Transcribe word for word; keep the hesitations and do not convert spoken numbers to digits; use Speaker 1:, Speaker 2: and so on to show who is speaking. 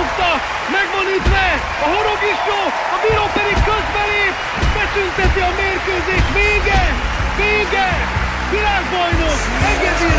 Speaker 1: Bedobta, megvan ütve, a horog is jó, a bíró pedig közbelép, beszünteti a mérkőzés, vége, vége, világbajnok, engedi